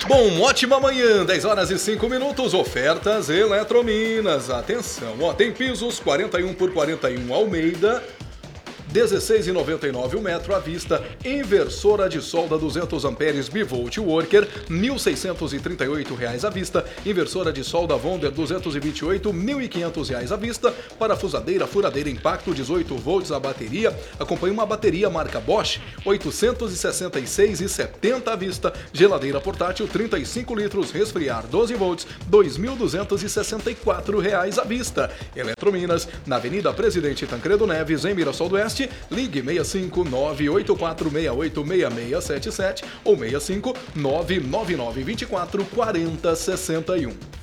Bom, ótima manhã, 10 horas e 5 minutos, ofertas Eletrominas. Atenção, tem pisos 41 por 41 Almeida, 16,99 o metro à vista, inversora de solda 200 amperes bivolt Worker, R$ 1.638 à vista, inversora de solda Wonder 228, R$ 1.500 à vista, parafusadeira, furadeira impacto 18 volts a bateria, acompanha uma bateria marca Bosch, R$ 866,70 à vista, geladeira portátil 35 litros, resfriar 12 volts, R$ 2.264 à vista. Eletrominas, na Avenida Presidente Tancredo Neves, em Mirassol do Oeste, ligue 65984686677 ou 65999244061.